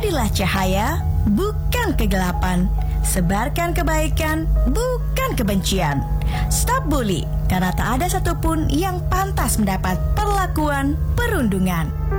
Berilah cahaya, bukan kegelapan. Sebarkan kebaikan, bukan kebencian. Stop bully, karena tak ada satupun yang pantas mendapat perlakuan perundungan.